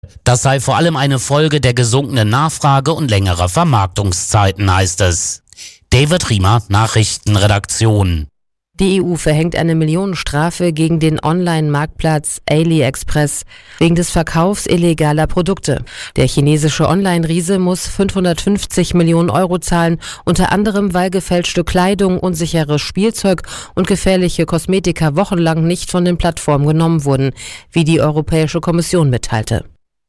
Das sei vor allem eine Folge der gesunkenen Nachfrage und längerer Vermarktungszeiten, heißt es. David Riemer, Nachrichtenredaktion. Die EU verhängt eine Millionenstrafe gegen den Online-Marktplatz AliExpress wegen des Verkaufs illegaler Produkte. Der chinesische Online-Riese muss 550 Millionen Euro zahlen, unter anderem weil gefälschte Kleidung, unsicheres Spielzeug und gefährliche Kosmetika wochenlang nicht von den Plattformen genommen wurden, wie die Europäische Kommission mitteilte.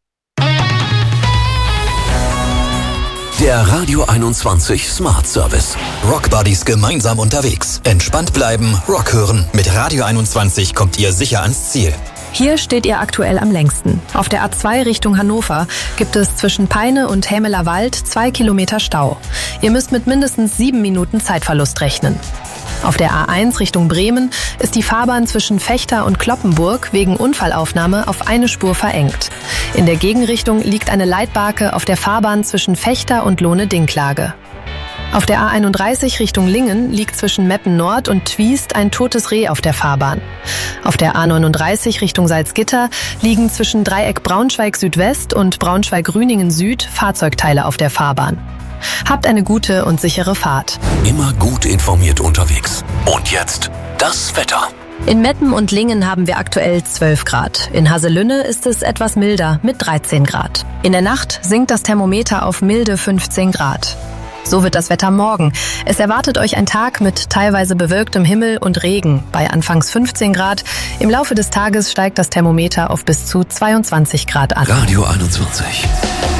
Der Radio 21 Smart Service. Rockbuddies gemeinsam unterwegs. Entspannt bleiben, Rock hören. Mit Radio 21 kommt ihr sicher ans Ziel. Hier steht ihr aktuell am längsten. Auf der A2 Richtung Hannover gibt es zwischen Peine und Hämeler Wald 2 Kilometer Stau. Ihr müsst mit mindestens 7 Minuten Zeitverlust rechnen. Auf der A1 Richtung Bremen ist die Fahrbahn zwischen Vechta und Cloppenburg wegen Unfallaufnahme auf eine Spur verengt. In der Gegenrichtung liegt eine Leitbarke auf der Fahrbahn zwischen Vechta und Lohne-Dinklage. Auf der A31 Richtung Lingen liegt zwischen Meppen Nord und Twiest ein totes Reh auf der Fahrbahn. Auf der A39 Richtung Salzgitter liegen zwischen Dreieck Braunschweig Südwest und Braunschweig Rüningen Süd Fahrzeugteile auf der Fahrbahn. Habt eine gute und sichere Fahrt. Immer gut informiert unterwegs. Und jetzt das Wetter. In Meppen und Lingen haben wir aktuell 12 Grad. In Haselünne ist es etwas milder mit 13 Grad. In der Nacht sinkt das Thermometer auf milde 15 Grad. So wird das Wetter morgen. Es erwartet euch ein Tag mit teilweise bewölktem Himmel und Regen bei anfangs 15 Grad. Im Laufe des Tages steigt das Thermometer auf bis zu 22 Grad an. Radio 21.